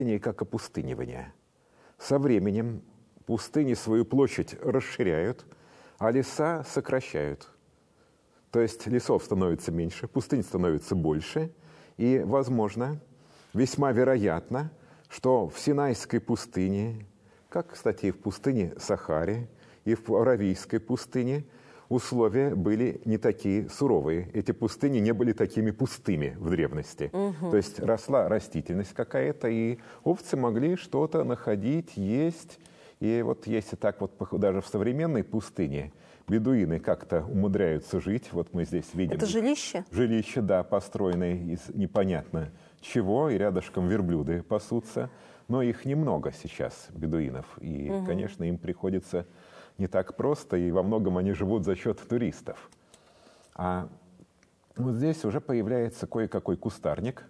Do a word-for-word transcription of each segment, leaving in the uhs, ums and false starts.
как опустынивание. Со временем пустыни свою площадь расширяют, а леса сокращают. То есть лесов становится меньше, пустынь становится больше, и, возможно, весьма вероятно, что в Синайской пустыне, как, кстати, и в пустыне Сахаре, и в Аравийской пустыне, условия были не такие суровые. Эти пустыни не были такими пустыми в древности. Угу. То есть росла растительность какая-то, и овцы могли что-то находить, есть. И вот если так вот даже в современной пустыне бедуины как-то умудряются жить, вот мы здесь видим... Это жилище? Жилище, да, построенное из непонятно чего, и рядышком верблюды пасутся. Но их немного сейчас, бедуинов, и, угу. конечно, им приходится не так просто, и во многом они живут за счет туристов. А вот здесь уже появляется кое-какой кустарник,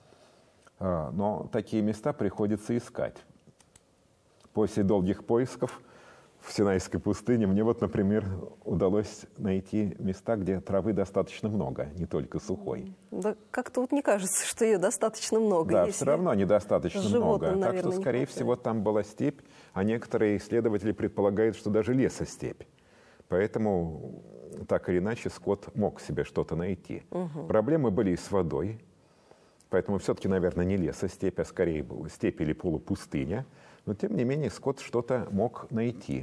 но такие места приходится искать. После долгих поисков в Синайской пустыне мне вот, например, удалось найти места, где травы достаточно много, не только сухой. Да как-то вот не кажется, что ее достаточно много. Да, все равно недостаточно много. Наверное, так что, скорее всего, там была степь, а некоторые исследователи предполагают, что даже лесостепь. Поэтому, так или иначе, скот мог себе что-то найти. Угу. Проблемы были и с водой, поэтому все-таки, наверное, не лесостепь, а скорее степь или полупустыня. Но, тем не менее, скот что-то мог найти.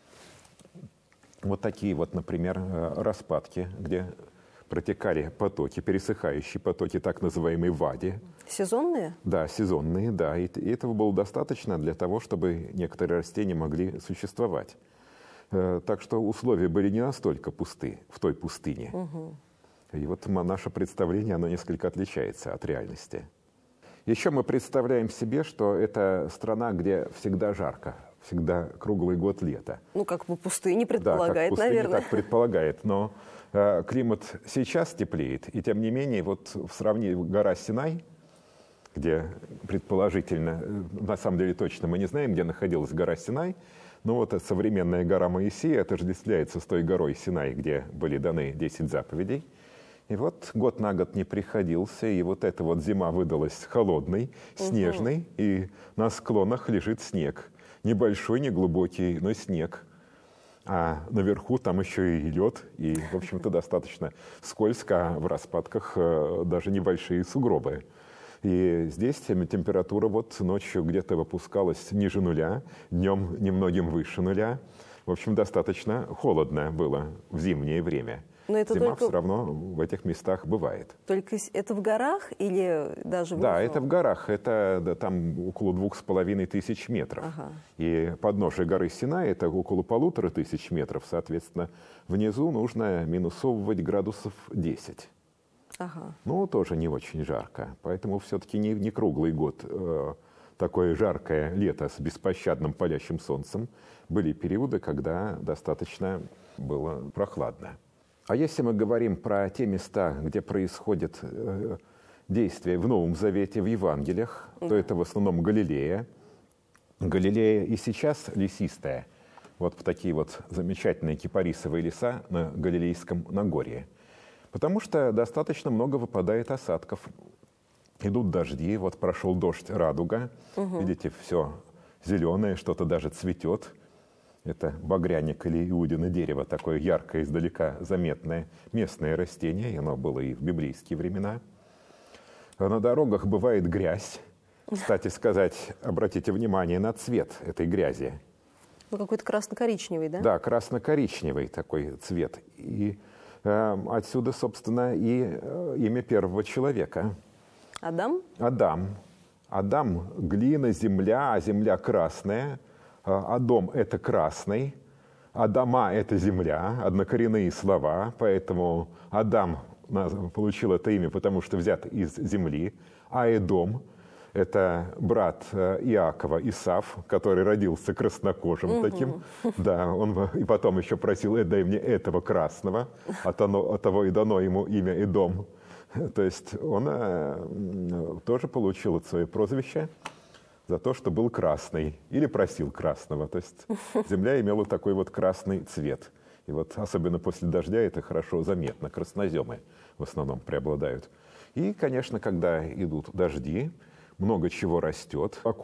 Вот такие вот, например, распадки, где протекали потоки, пересыхающие потоки, так называемые вади. Сезонные? Да, сезонные, да. И этого было достаточно для того, чтобы некоторые растения могли существовать. Так что условия были не настолько пусты в той пустыне. Угу. И вот наше представление, оно несколько отличается от реальности. Еще мы представляем себе, что это страна, где всегда жарко, всегда круглый год лето. Ну, как бы пустыня предполагает, да, как пустыня, наверное. так предполагает, но э, климат сейчас теплеет, и тем не менее, вот в сравнении гора Синай, где предположительно, на самом деле точно мы не знаем, где находилась гора Синай, но вот современная гора Моисея отождествляется с той горой Синай, где были даны десять заповедей. И вот год на год не приходился, и вот эта вот зима выдалась холодной, снежной, угу. и на склонах лежит снег. Небольшой, не глубокий, но снег. А наверху там еще и лед, и, в общем-то, достаточно скользко, а в распадках э, даже небольшие сугробы. И здесь температура вот ночью где-то опускалась ниже нуля, днем немногим выше нуля. В общем, достаточно холодно было в зимнее время. Но это Зима только... все равно в этих местах бывает. Только это в горах или даже в Да, это в горах. Это да, там около двух с половиной тысяч метров. Ага. И подножие горы Синай это около полутора тысяч метров. Соответственно, внизу нужно минусовывать градусов десять. Ага. Ну, тоже не очень жарко. Поэтому все-таки не, не круглый год э, такое жаркое лето с беспощадным палящим солнцем. Были периоды, когда достаточно было прохладно. А если мы говорим про те места, где происходят э, действия в Новом Завете, в Евангелиях, да. то это в основном Галилея. Галилея и сейчас лесистая. Вот такие вот замечательные кипарисовые леса на Галилейском Нагорье. Потому что достаточно много выпадает осадков. Идут дожди, вот прошел дождь Радуга. Угу. Видите, все зеленое, что-то даже цветет. Это багряник или иудино дерево, такое яркое, издалека заметное местное растение, и оно было и в библейские времена. А на дорогах бывает грязь. Кстати сказать, обратите внимание на цвет этой грязи. Ну, какой-то красно-коричневый, да? Да, красно-коричневый такой цвет. И э, отсюда, собственно, и э, имя первого человека. Адам? Адам. Адам – глина, земля, а земля красная. Адом – это красный, Адама – это земля, однокоренные слова, поэтому Адам получил это имя, потому что взят из земли, а Эдом – это брат Иакова, Исав, который родился краснокожим угу. таким. Да, он и потом еще просил: «Дай мне этого красного», от того и дано ему имя Эдом. То есть он тоже получил свое прозвище за то, что был красный, или просил красного. То есть земля имела такой вот красный цвет. И вот особенно после дождя это хорошо заметно. Красноземы в основном преобладают. И, конечно, когда идут дожди, много чего растет.